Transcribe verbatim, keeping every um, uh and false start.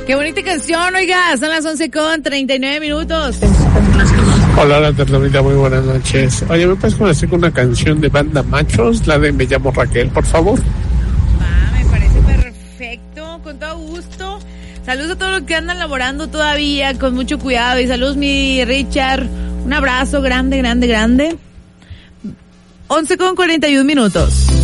Qué bonita canción, oiga, son las once con treinta y nueve minutos. Hola, la ternurita, muy buenas noches. Oye, ¿me puedes conocer con una canción de Banda Machos? La de Me llamo Raquel, por favor. Ah, me parece perfecto, con todo gusto. Saludos a todos los que andan laborando todavía, con mucho cuidado. Y saludos, mi Richard. Un abrazo grande, grande, grande. once con cuarenta y un minutos.